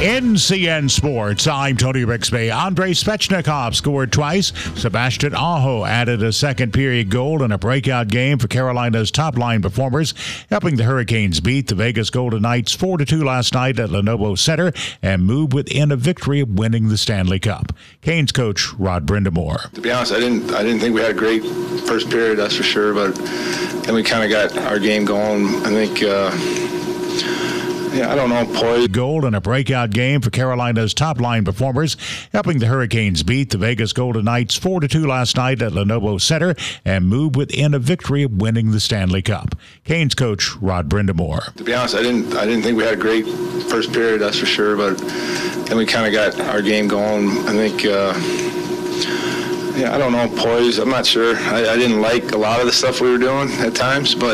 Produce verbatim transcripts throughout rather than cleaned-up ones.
N C N Sports, I'm Tony Rixby. Andrei Svechnikov scored twice. Sebastian Aho added a second-period goal in a breakout game for Carolina's top-line performers, helping the Hurricanes beat the Vegas Golden Knights four to two last night at Lenovo Center and move within a victory of winning the Stanley Cup. Canes coach Rod Brindamore. To be honest, I didn't I didn't think we had a great first period, that's for sure, but then we kind of got our game going. I think... Uh, Yeah, I don't know, poise. Goal in a breakout game for Carolina's top-line performers, helping the Hurricanes beat the Vegas Golden Knights four to two last night at Lenovo Center and move within a victory of winning the Stanley Cup. Canes coach Rod Brindamore. To be honest, I didn't I didn't think we had a great first period, that's for sure, but then we kind of got our game going. I think, uh, yeah, I don't know, poise. I'm not sure. I, I didn't like a lot of the stuff we were doing at times, but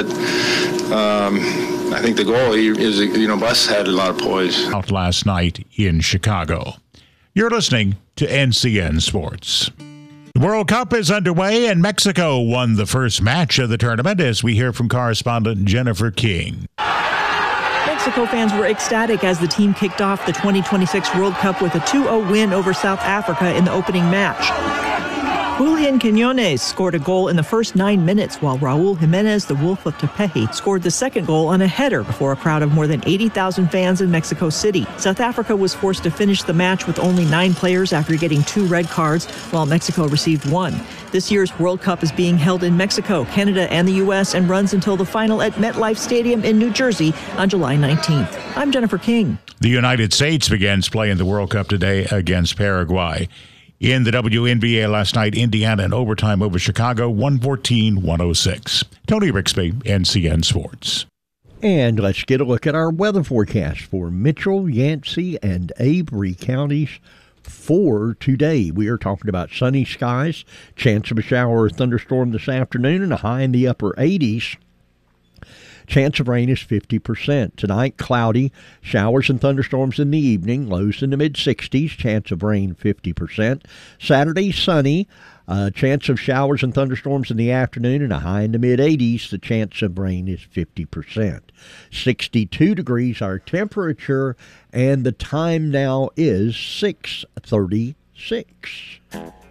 um, I think the goal is, you know, Bus had a lot of poise. Out last night in Chicago. You're listening to N C N Sports. The World Cup is underway, and Mexico won the first match of the tournament, as we hear from correspondent Jennifer King. Mexico fans were ecstatic as the team kicked off the twenty twenty-six World Cup with a two oh win over South Africa in the opening match. Julian Quiñones scored a goal in the first nine minutes, while Raul Jimenez, the Wolf of Tepeji, scored the second goal on a header before a crowd of more than eighty thousand fans in Mexico City. South Africa was forced to finish the match with only nine players after getting two red cards, while Mexico received one. This year's World Cup is being held in Mexico, Canada, and the U S and runs until the final at MetLife Stadium in New Jersey on July nineteenth. I'm Jennifer King. The United States begins play in the World Cup today against Paraguay. In the W N B A last night, Indiana in overtime over Chicago, one fourteen to one oh six. Tony Rixby, N C N Sports. And let's get a look at our weather forecast for Mitchell, Yancey, and Avery counties for today. We are talking about sunny skies, chance of a shower or thunderstorm this afternoon, and a high in the upper eighties. Chance of rain is fifty percent. Tonight, cloudy, showers and thunderstorms in the evening, lows in the mid-sixties, chance of rain fifty percent. Saturday, sunny, uh, chance of showers and thunderstorms in the afternoon, and a high in the mid-eighties. The chance of rain is fifty percent. sixty-two degrees our temperature, and the time now is six thirty-six.